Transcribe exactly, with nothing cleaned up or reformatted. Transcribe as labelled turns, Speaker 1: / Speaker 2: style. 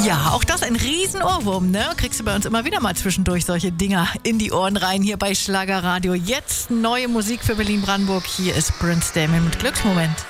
Speaker 1: Ja, auch das ein Riesenohrwurm, ne? Kriegst du bei uns immer wieder mal zwischendurch solche Dinger in die Ohren rein hier bei Schlagerradio. Jetzt neue Musik für Berlin-Brandenburg. Hier ist Prince Damon mit Glücksmoment.